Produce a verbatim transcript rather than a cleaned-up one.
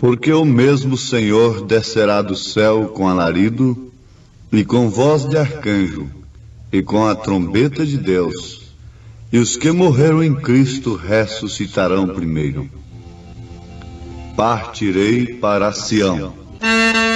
Porque o mesmo Senhor descerá do céu com alarido, e com voz de arcanjo, e com a trombeta de Deus, e os que morreram em Cristo ressuscitarão primeiro. Partirei para Sião.